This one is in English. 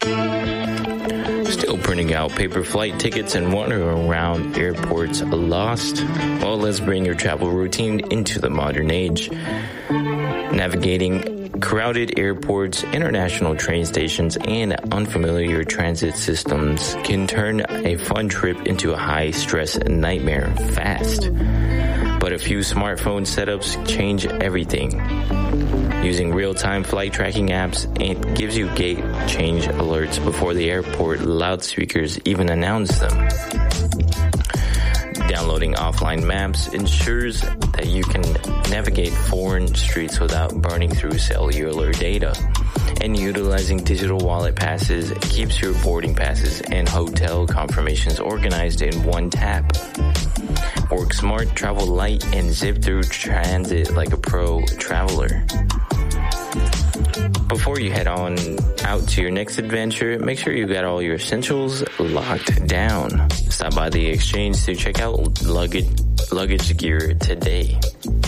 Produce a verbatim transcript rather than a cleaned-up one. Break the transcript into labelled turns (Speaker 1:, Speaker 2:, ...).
Speaker 1: Still printing out paper flight tickets and wandering around airports lost? Well, let's bring your travel routine into the modern age. Navigating crowded airports, international train stations, and unfamiliar transit systems can turn a fun trip into a high-stress nightmare fast. But a few smartphone setups change everything. Using real-time flight tracking apps, it gives you gate change alerts before the airport loudspeakers even announce them. Downloading offline maps ensures that you can navigate foreign streets without burning through cellular data. And utilizing digital wallet passes keeps your boarding passes and hotel confirmations organized in one tap. Work smart, travel light, and zip through transit like a pro traveler. Before you head on out to your next adventure, make sure you got all your essentials locked down. Stop by the exchange to check out luggage, luggage gear today.